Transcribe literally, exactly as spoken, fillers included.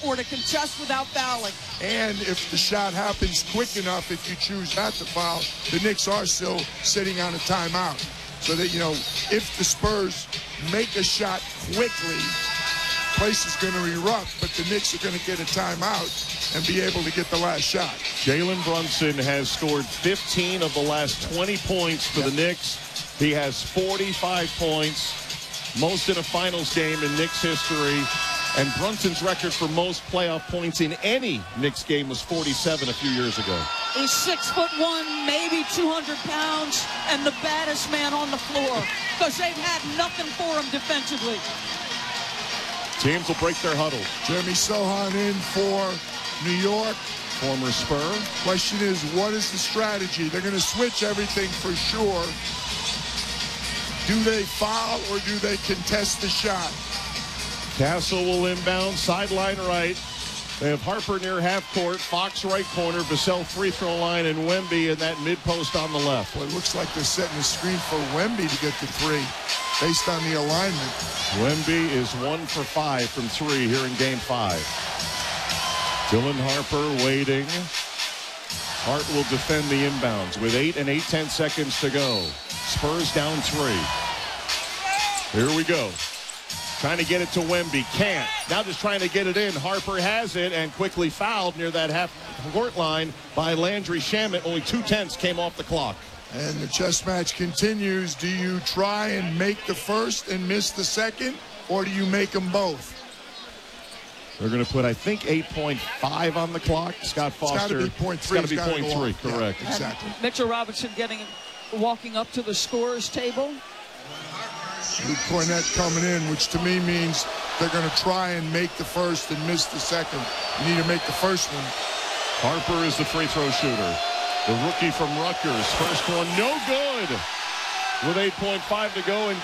or to contest without fouling. And if the shot happens quick enough, if you choose not to foul, the Knicks are still sitting on a timeout. So that, you know, if the Spurs make a shot quickly, place is going to erupt, but the Knicks are going to get a timeout and be able to get the last shot. Jalen Brunson has scored fifteen of the last twenty points for yep. the Knicks. He has forty-five points, most in a finals game in Knicks history. And Brunson's record for most playoff points in any Knicks game was forty-seven a few years ago. He's six foot one, maybe two hundred pounds, and the baddest man on the floor because they've had nothing for him defensively. Teams will break their huddle. Jeremy Sohan in for New York. Former Spur. Question is, what is the strategy? They're going to switch everything for sure. Do they foul or do they contest the shot? Castle will inbound, sideline right. They have Harper near half court, Fox right corner, Vassell free throw line, and Wemby in that mid post on the left. Well, it looks like they're setting a screen for Wemby to get the three based on the alignment. Wemby is one for five from three here in game five. Dylan Harper waiting. Hart will defend the inbounds with eight and eight tenths seconds to go. Spurs down three. Here we go. Trying to get it to Wemby. Can't. Now just trying to get it in. Harper has it and quickly fouled near that half-court line by Landry Shamet. Only two tenths came off the clock. And the chess match continues. Do you try and make the first and miss the second, or do you make them both? They're going to put, I think, eight point five on the clock. Scott Foster. It's got to be point three. It's got to be point three, correct. Yeah, exactly. And Mitchell Robinson getting, walking up to the scorer's table. Luke Cornett coming in, which to me means they're going to try and make the first and miss the second. You need to make the first one. Harper is the free throw shooter. The rookie from Rutgers. First one, no good. With eight point five to go in